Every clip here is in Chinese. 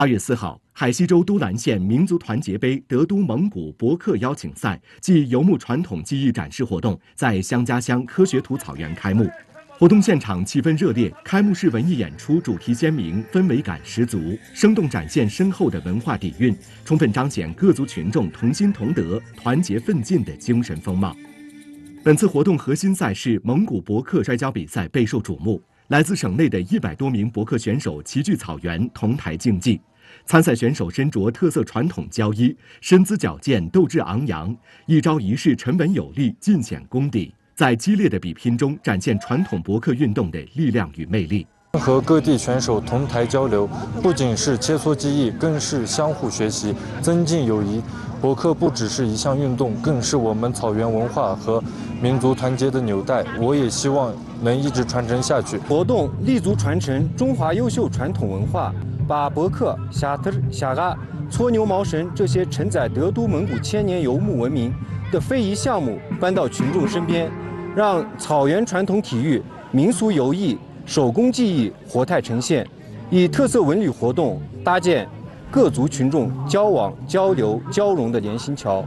2月4号，海西州都兰县民族团结杯德都蒙古博克邀请赛暨游牧传统技艺展示活动在香家乡科学土草原开幕。活动现场气氛热烈，开幕式文艺演出主题鲜明，氛围感十足，生动展现深厚的文化底蕴，充分彰显各族群众同心同德、团结奋进的精神风貌。本次活动核心赛事蒙古博克摔跤比赛备受瞩目，来自省内的100多名博克选手齐聚草原同台竞技。参赛选手身着特色传统胶衣，身姿矫健，斗志昂扬，一招一式沉稳有力，尽显功底，在激烈的比拼中展现传统博克运动的力量与魅力。 和各地选手同台交流，不仅是切磋技艺，更是相互学习，增进友谊。博克不只是一项运动，更是我们草原文化和民族团结的纽带。我也希望能一直传承下去。 活动立足传承中华优秀传统文化，把博克、夏特、夏嘎、搓牛毛绳这些承载德都蒙古千年游牧文明的非遗项目搬到群众身边，让草原传统体育、民俗游艺、手工技艺活态呈现，以特色文旅活动搭建各族群众交往、交流、交融的连心桥。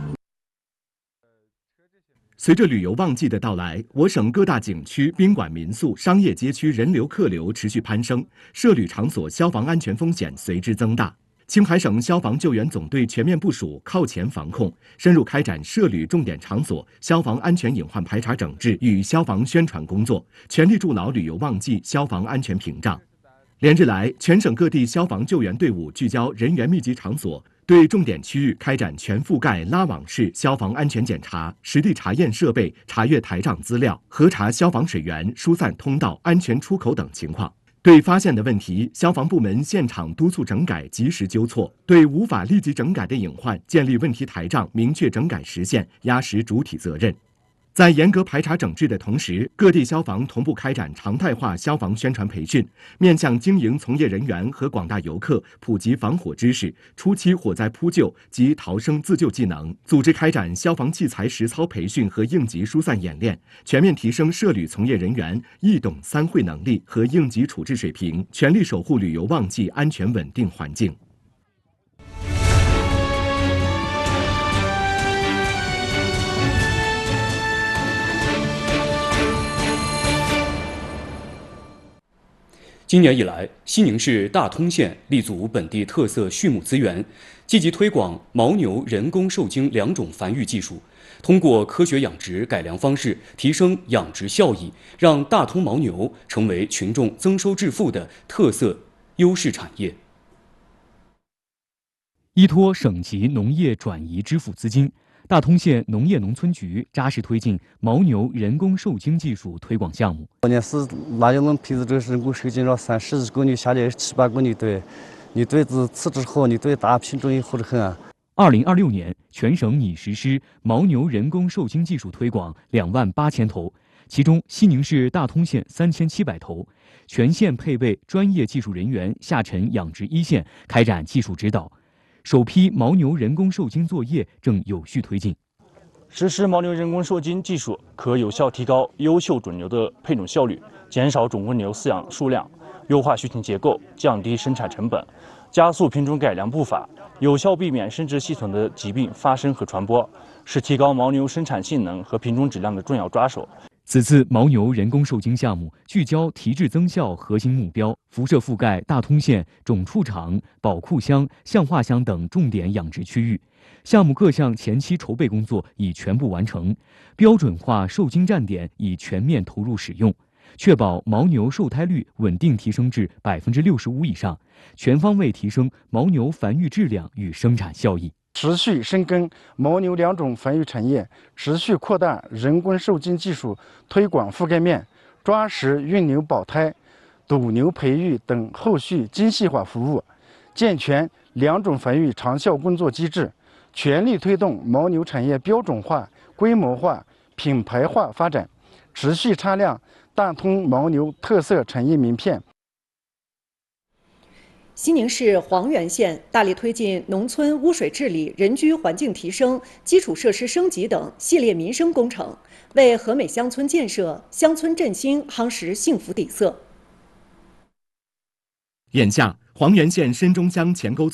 随着旅游旺季的到来，我省各大景区、宾馆、民宿、商业街区人流客流持续攀升，涉旅场所消防安全风险随之增大。青海省消防救援总队全面部署靠前防控，深入开展涉旅重点场所消防安全隐患排查整治与消防宣传工作，全力筑牢旅游旺季消防安全屏障。连日来，全省各地消防救援队伍聚焦人员密集场所，对重点区域开展全覆盖拉网式消防安全检查，实地查验设备，查阅台账资料，核查消防水源、疏散通道、安全出口等情况。对发现的问题，消防部门现场督促整改，及时纠错；对无法立即整改的隐患，建立问题台账，明确整改时限，压实主体责任。在严格排查整治的同时，各地消防同步开展常态化消防宣传培训，面向经营从业人员和广大游客普及防火知识、初期火灾扑救及逃生自救技能，组织开展消防器材实操培训和应急疏散演练，全面提升涉旅从业人员易懂三会能力和应急处置水平，全力守护旅游旺季安全稳定环境。 今年以来，西宁市大通县立足本地特色畜牧资源，积极推广牦牛人工受精2种繁育技术，通过科学养殖改良方式提升养殖效益，让大通牦牛成为群众增收致富的特色优势产业。 依托省级农业转移支付资金，大通县农业农村局扎实推进牦牛人工受精技术推广项目。 关键是哪就能培植这个人工受精了30个牛，下来7、8个牛对，你对此之后，你对大品种也好得很啊。 2026年，全省拟实施牦牛人工受精技术推广28000头，其中西宁市大通县3700头，全县配备专业技术人员下沉养殖一线，开展技术指导。首批牦牛人工受精作业正有序推进。 实施牦牛人工受精技术，可有效提高优秀种牛的配种效率，减少种公牛饲养数量，优化畜群结构，降低生产成本，加速品种改良步伐，有效避免生殖系统的疾病发生和传播，是提高牦牛生产性能和品种质量的重要抓手。 此次牦牛人工受精项目聚焦提质增效核心目标，辐射覆盖大通县种畜场、保库乡、象化乡等重点养殖区域。项目各项前期筹备工作已全部完成，标准化受精站点已全面投入使用，确保牦牛受胎率稳定提升至65%以上，全方位提升牦牛繁育质量与生产效益。 持续深耕牦牛2种繁育产业，持续扩大人工受精技术推广覆盖面，抓实孕牛保胎、赌牛培育等后续精细化服务，健全2种繁育长效工作机制，全力推动牦牛产业标准化、规模化、品牌化发展，持续擦亮大通牦牛特色产业名片。 西宁市黄原县大力推进农村污水治理、人居环境提升、基础设施升级等系列民生工程，为和美乡村建设、乡村振兴夯实幸福底色。 眼下，黄原县申中乡前沟